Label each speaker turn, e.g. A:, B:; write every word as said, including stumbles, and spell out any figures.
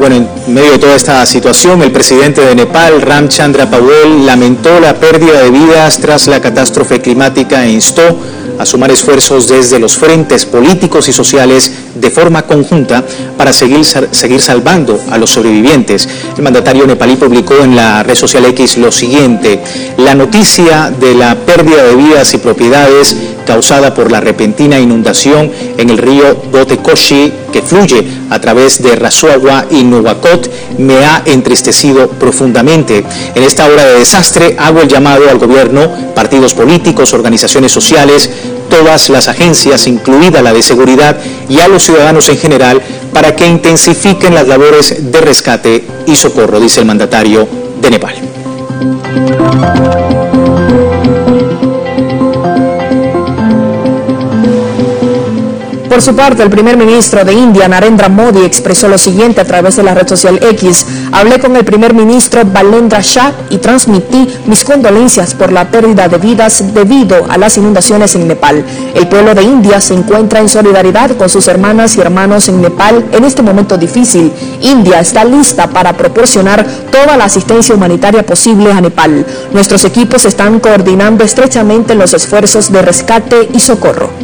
A: bueno, en medio de toda esta situación, el presidente de Nepal, Ramchandra Paul, lamentó la pérdida de vidas tras la catástrofe climática e instó a sumar esfuerzos desde los frentes políticos y sociales de forma conjunta para seguir, seguir salvando a los sobrevivientes. El mandatario nepalí publicó en la red social X lo siguiente: la noticia de la pérdida de vidas y propiedades causada por la repentina inundación en el río Botekoshi, que fluye a través de Rasuagua y Nuwakot, me ha entristecido profundamente. En esta hora de desastre hago el llamado al gobierno, partidos políticos, organizaciones sociales, todas las agencias, incluida la de seguridad, y a los ciudadanos en general, para que intensifiquen las labores de rescate y socorro, dice el mandatario de Nepal.
B: Por su parte, el primer ministro de India, Narendra Modi, expresó lo siguiente a través de la red social X: hablé con el primer ministro Balendra Shah y transmití mis condolencias por la pérdida de vidas debido a las inundaciones en Nepal. El pueblo de India se encuentra en solidaridad con sus hermanas y hermanos en Nepal en este momento difícil. India está lista para proporcionar toda la asistencia humanitaria posible a Nepal. Nuestros equipos están coordinando estrechamente los esfuerzos de rescate y socorro.